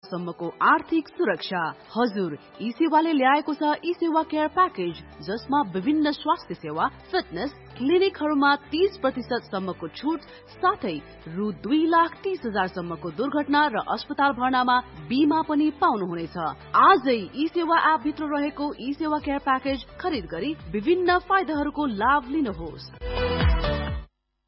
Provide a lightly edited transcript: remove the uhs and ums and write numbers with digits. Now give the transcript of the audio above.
सम्मको आर्थिक सुरक्षा। हजुर, ई सेवाले ल्याएको छ ई सेवा केयर प्याकेज, जसमा विभिन्न स्वास्थ्य सेवा, फिटनेस, क्लिनिकहरूमा 30% सम्मको छुट साथै रु 2,30,000 सम्मको दुर्घटना र अस्पताल भर्नामा बीमा पनि पाउनुहुनेछ। आजै ई सेवा एप भित्र रहेको ई सेवा केयर प्याकेज खरिद गरी विभिन्न फाइदाहरूको लाभ लिनुहोस्।